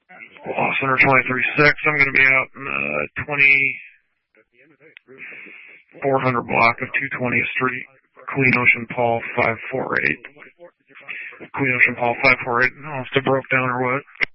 Law Center 23-6. I'm going to be out in the 2400 block of 220th Street. Clean Ocean Paul 548. Clean Ocean Paul 548. I don't know if it broke down or what.